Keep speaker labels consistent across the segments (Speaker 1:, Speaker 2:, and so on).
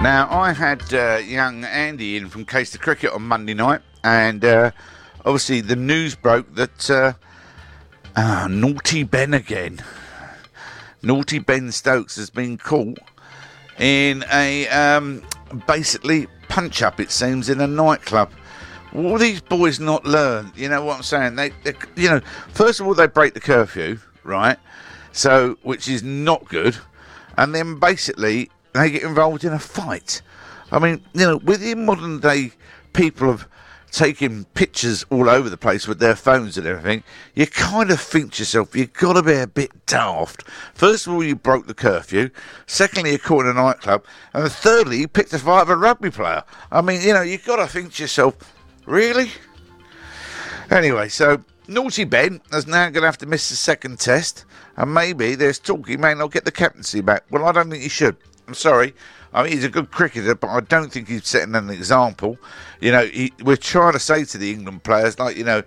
Speaker 1: Now, I had young Andy in from Case to Cricket on Monday night, and obviously the news broke that Naughty Ben again. Naughty Ben Stokes has been caught in a basically punch-up, it seems, in a nightclub. All these boys not learn, you know what I'm saying? They first of all, they break the curfew, right? So, which is not good. And then basically, they get involved in a fight. I mean, with the modern day people of taking pictures all over the place with their phones and everything, you kind of think to yourself, you've got to be a bit daft. First of all, you broke the curfew. Secondly, you're caught in a nightclub. And thirdly, you picked a fight of a rugby player. I mean, you've got to think to yourself, really? Anyway, so Naughty Ben is now going to have to miss the second test. And maybe there's talk he may not get the captaincy back. Well, I don't think he should. I'm sorry. I mean, he's a good cricketer, but I don't think he's setting an example. We're trying to say to the England players,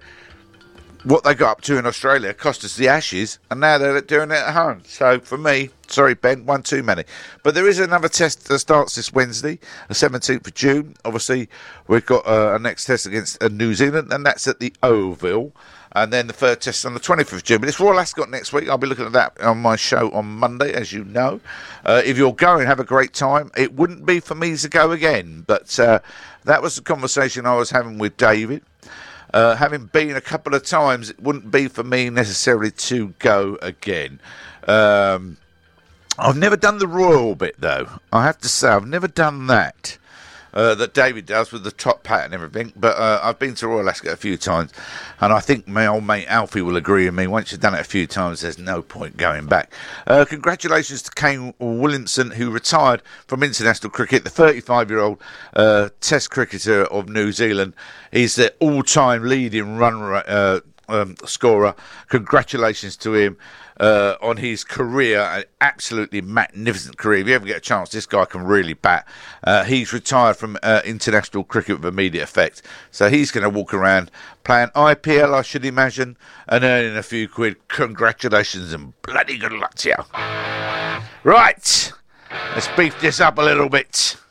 Speaker 1: what they got up to in Australia cost us the Ashes, and now they're doing it at home. So, for me, sorry, Ben, one too many. But there is another test that starts this Wednesday, the 17th of June. Obviously, we've got a next test against New Zealand, and that's at the Oval. And then the third test on the 20th of June. But it's Royal Ascot next week. I'll be looking at that on my show on Monday, as you know. If you're going, have a great time. It wouldn't be for me to go again. But that was the conversation I was having with David. Having been a couple of times, it wouldn't be for me necessarily to go again. I've never done the Royal bit, though. I have to say, I've never done that. That David does with the top hat and everything, but I've been to Royal Ascot a few times, and I think my old mate Alfie will agree with me. Once you've done it a few times, there's no point going back. Congratulations to Kane Williamson, who retired from international cricket, the 35-year-old Test cricketer of New Zealand. He's the all-time leading run scorer. Congratulations to him. On his career, an absolutely magnificent career. If you ever get a chance, this guy can really bat. He's retired from international cricket with immediate effect. So he's going to walk around playing IPL, I should imagine, and earning a few quid. Congratulations and bloody good luck to you. Right, let's beef this up a little bit.